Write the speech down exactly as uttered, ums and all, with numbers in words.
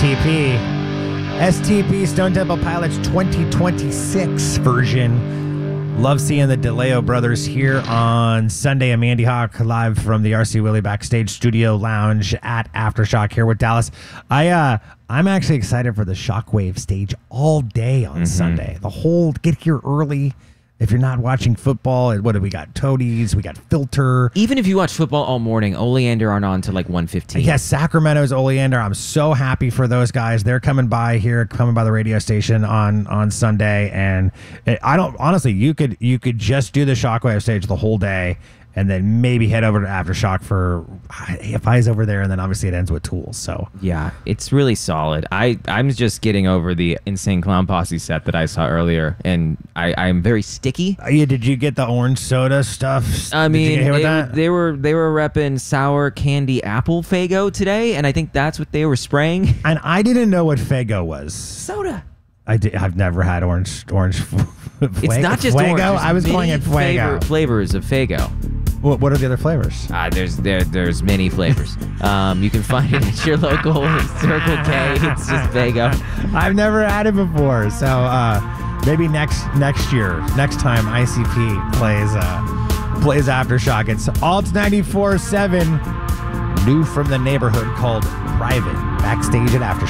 T P. S T P Stone Temple Pilots twenty twenty-six version. Love seeing the DeLeo brothers here on Sunday. I'm Andy Hawk, live from the R C Willey Backstage Studio Lounge at Aftershock here with Dallas. I, uh, I'm actually excited for the Shockwave stage all day on mm-hmm. Sunday. The whole, get here early. If you're not watching football, what do we got? Toadies, we got Filter. Even if you watch football all morning, Oleander aren't on to like one fifteen. Yes, Sacramento's Oleander. I'm so happy for those guys. They're coming by here, coming by the radio station on on Sunday, and it, I don't honestly. You could you could just do the Shockwave stage the whole day, and then maybe head over to Aftershock for A F I's over there, and then obviously it ends with Tools. So yeah, it's really solid. I I'm just getting over the Insane Clown Posse set that I saw earlier, and I I'm very sticky. Uh, yeah, did you get the orange soda stuff? I mean, did you get hit with it, that? they were they were repping sour candy apple Faygo today, and I think that's what they were spraying. And I didn't know what Faygo was. Soda. I did, I've never had orange orange. It's not just Fuego? orange. I was calling it Fuego. Flavors of Faygo. What, what are the other flavors? Uh, there's there there's many flavors. Um, you can find it at your local Circle K. It's just Faygo. I've never had it before, so uh, maybe next next year, next time I C P plays uh, plays Aftershock. It's Alt ninety-four point seven, new from the neighborhood called Private, backstage at Aftershock.